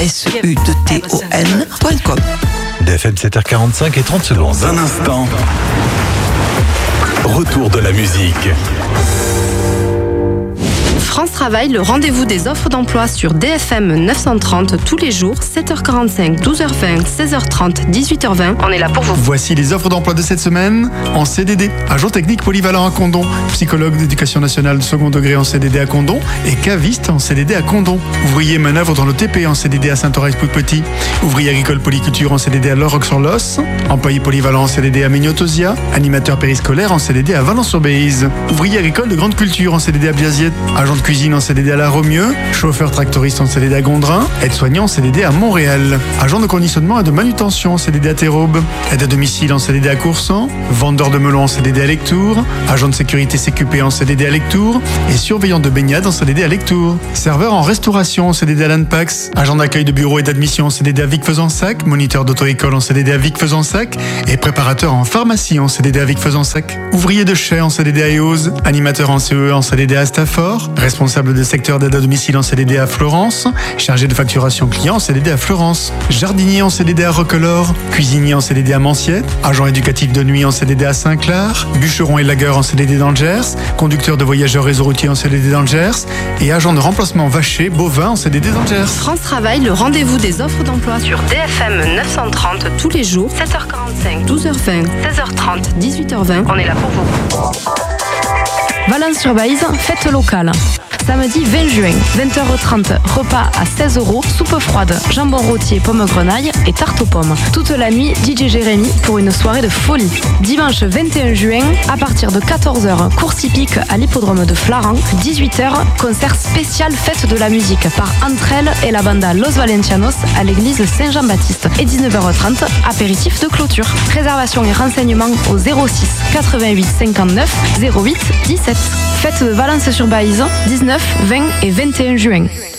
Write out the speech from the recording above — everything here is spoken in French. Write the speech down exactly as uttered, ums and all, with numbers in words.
S U D T O N point com. D F M sept heures quarante-cinq et trente secondes. Dans un instant, retour de la musique. France Travail, le rendez-vous des offres d'emploi sur D F M neuf cent trente tous les jours, sept heures quarante-cinq, douze heures vingt, seize heures trente, dix-huit heures vingt. On est là pour vous. Voici les offres d'emploi de cette semaine en C D D. Agent technique polyvalent à Condom, psychologue d'éducation nationale de second degré en C D D à Condom et caviste en C D D à Condom. Ouvrier manœuvre dans le T P en C D D à Saint-Horace-Petit. Ouvrier agricole polyculture en C D D à Loroc-sur-Losse. Employé polyvalent en C D D à Mignotosia. Animateur périscolaire en C D D à Valence-sur-Béise. Ouvrier agricole de grande culture en C D D à Biaziette. Agent de cuisine en C D D à La Romieux, chauffeur tractoriste en C D D à Gondrin, aide-soignant en C D D à Montréal, agent de conditionnement et de manutention en C D D à Terraube, aide à domicile en C D D à Coursan, vendeur de melons en C D D à Lectoure, agent de sécurité C Q P en C D D à Lectoure et surveillant de baignade en C D D à Lectoure, serveur en restauration en C D D à l'Anpax, agent d'accueil de bureau et d'admission en C D D à Vic-Fezensac, moniteur d'auto-école en C D D à Vic-Fezensac et préparateur en pharmacie en C D D à Vic-Fezensac, ouvrier de chai en C D D à Eauze, animateur en C E E en C D D à Stafford, responsable de secteur d'aide à domicile en C D D à Florence, chargé de facturation client en C D D à Florence, jardinier en C D D à Roquelaure, cuisinier en C D D à Manciette, agent éducatif de nuit en C D D à Saint-Clar, bûcheron et lagueur en C D D dans le Gers, conducteur de voyageurs réseau routier en C D D dans le Gers et agent de remplacement vacher bovin en C D D dans le Gers. France Travail, le rendez-vous des offres d'emploi sur D F M neuf cent trente tous les jours, sept heures quarante-cinq, douze heures vingt, seize heures trente, dix-huit heures vingt. On est là pour vous. Valence-sur-Baïse, fête locale. Samedi vingt juin, vingt heures trente, repas à seize euros, soupe froide, jambon rôtier, pommes grenaille et tarte aux pommes. Toute la nuit, D J Jérémy pour une soirée de folie. Dimanche vingt et un juin, à partir de quatorze heures, course hippique à l'hippodrome de Flaran. dix-huit heures, concert spécial fête de la musique par Entre elles et la banda Los Valencianos à l'église Saint-Jean-Baptiste. Et dix-neuf heures trente, apéritif de clôture. Réservation et renseignements au zéro six quatre-vingt-huit cinquante-neuf zéro huit dix-sept. Fête de Valence-sur-Baïse, dix-neuf, vingt et vingt et un juin.